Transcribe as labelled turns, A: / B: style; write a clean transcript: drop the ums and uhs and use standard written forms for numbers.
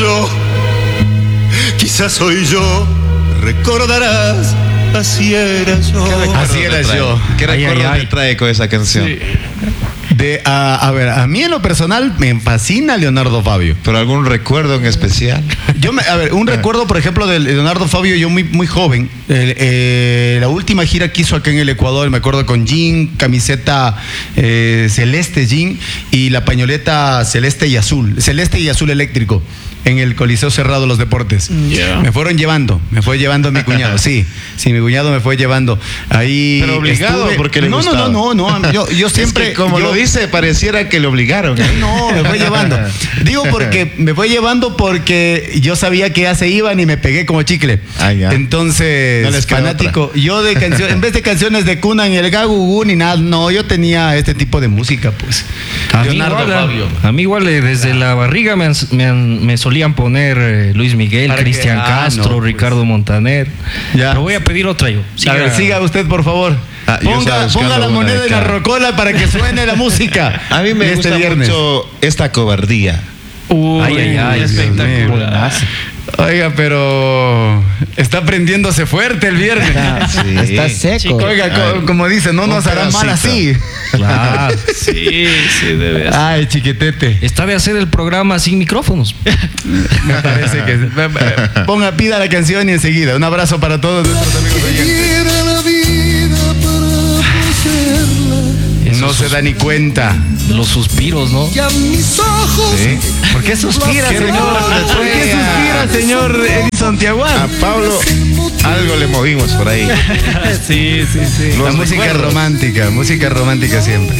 A: yo, quizás soy yo, recordarás, así era yo.
B: Así era yo.
C: ¿Qué recuerdo te trae con esa canción?
B: Sí. A ver, a mí en lo personal me fascina Leonardo Fabio.
C: ¿Pero algún recuerdo en especial?
B: Un recuerdo, por ejemplo, de Leonardo Fabio, yo muy joven. La última gira que hizo acá en el Ecuador, me acuerdo, con jean, camiseta celeste jean y la pañoleta celeste y azul eléctrico, en el Coliseo Cerrado de los Deportes.
D: Yeah.
B: Me fue llevando mi cuñado, sí, mi cuñado me fue llevando. Ahí
C: pero obligado, porque le gustaba.
B: No, yo siempre...
C: Es que como lo dice, pareciera que lo obligaron.
B: No, me fue llevando. Digo porque me fue llevando porque yo sabía que ya se iban y me pegué como chicle.
C: Ya.
B: Entonces,
C: no les
B: fanático.
C: otra.
B: Yo de canción, en vez de canciones de cuna ni el gagugú ni nada, no, yo tenía este tipo de música, pues.
D: Leonardo Fabio. A mí igual desde la barriga me solían poner Luis Miguel, Cristian Castro,
B: pues.
D: Ricardo Montaner.
B: Ya.
D: Pero voy a pedir otra yo.
B: A ver, siga usted, por favor. Ponga la moneda en la rocola para que suene la música.
C: A mí me gusta mucho Esta cobardía.
D: Ay, espectacular.
B: Oiga, pero está prendiéndose fuerte el viernes.
C: Sí.
E: Está seco.
B: Oiga, como dice, no nos hará mal así.
D: Claro. Sí, debe ser.
B: Ay, chiquitete.
D: Está de hacer el programa sin micrófonos.
B: Me parece que... Pida la canción y enseguida. Un abrazo para todos nuestros amigos oyentes. No se da ni cuenta.
D: Los suspiros, ¿no?
A: Ya mis ojos.
B: ¿Sí? ¿Por qué suspira,
C: ¿Qué
B: señor?
C: recuerdo
B: ¿Por qué suspira, señor Edison Tiaguán?
C: A Pablo algo le movimos por ahí.
D: Sí.
B: La música romántica siempre.